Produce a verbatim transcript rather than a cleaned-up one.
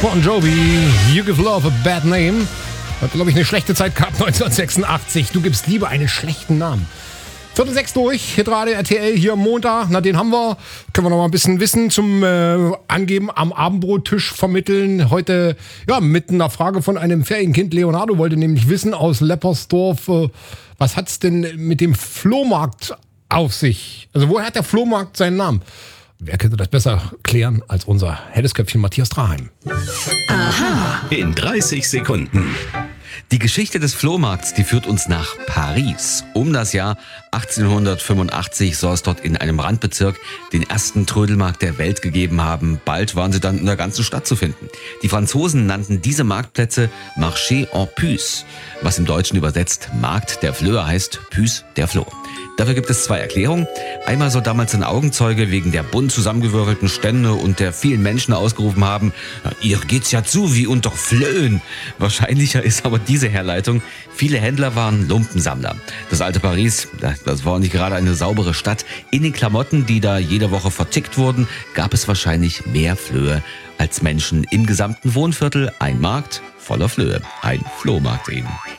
Bon Jovi, You Give Love a Bad Name. Hat, glaube ich, eine schlechte Zeit gehabt, neunzehnhundertsechsundachtzig. Du gibst lieber einen schlechten Namen. Viertel sechs durch, Hitradio R T L hier am Montag. Na, den haben wir. Können wir noch mal ein bisschen Wissen zum äh, Angeben am Abendbrottisch vermitteln. Heute, ja, mit einer Frage von einem Ferienkind. Leonardo wollte nämlich wissen aus Leppersdorf, äh, was hat's denn mit dem Flohmarkt auf sich? Also, woher hat der Flohmarkt seinen Namen? Wer könnte das besser klären als unser Hellesköpfchen Matthias Draheim? Aha. In dreißig Sekunden. Die Geschichte des Flohmarkts, die führt uns nach Paris. Um das Jahr achtzehnhundertfünfundachtzig soll es dort in einem Randbezirk den ersten Trödelmarkt der Welt gegeben haben. Bald waren sie dann in der ganzen Stadt zu finden. Die Franzosen nannten diese Marktplätze Marché en Puce, was im Deutschen übersetzt Markt der Flöhe heißt, Puce der Floh. Dafür gibt es zwei Erklärungen. Einmal soll damals ein Augenzeuge wegen der bunt zusammengewürfelten Stände und der vielen Menschen ausgerufen haben, ihr geht's ja zu wie unter Flöhen. Wahrscheinlicher ist aber diese Herleitung, viele Händler waren Lumpensammler. Das alte Paris, das war nicht gerade eine saubere Stadt. In den Klamotten, die da jede Woche vertickt wurden, gab es wahrscheinlich mehr Flöhe als Menschen. Im gesamten Wohnviertel ein Markt voller Flöhe. Ein Flohmarkt eben.